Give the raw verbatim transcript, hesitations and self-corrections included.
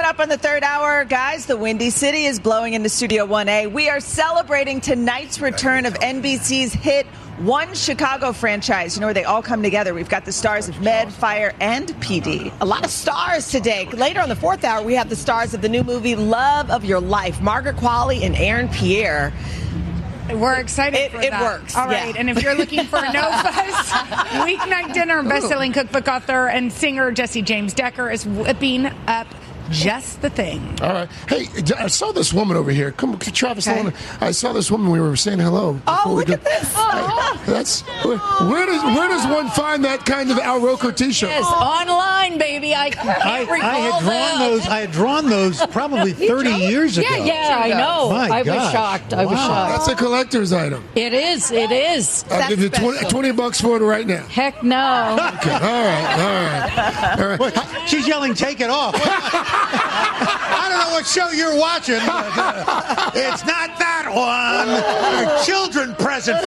up on the third hour, guys, the Windy City is blowing into Studio one A. We are celebrating tonight's return of N B C's hit One Chicago franchise, you know, where they all come together. We've got the stars of Med, Fire, and P D. A lot of stars today. Later on the fourth hour, we have the stars of the new movie Love of Your Life, Margaret Qualley and Aaron Pierre. We're excited it, for it that. works. All right. Yeah. And if you're looking for a No Fuss weeknight dinner, best-selling cookbook author and singer Jesse James Decker is whipping up just the thing. All right. Hey, I saw this woman over here. Come, Travis. Okay. I, wanna, I saw this woman. We were saying hello. Oh, look we at this. I, that's where, where does where does one find that kind of Al Roker T-shirt? Yes, online, baby. I can't I, recall I had drawn that. those. I had drawn those probably thirty years ago. Yeah, yeah, I know. My I was gosh. shocked. I was Wow. shocked. That's a collector's item. It is. It is. I'll give you twenty, twenty bucks for it right now. Heck no. Okay. All right. All right. All right. What? She's yelling, "Take it off!" I don't know what show you're watching. But, uh, it's not that one. A children present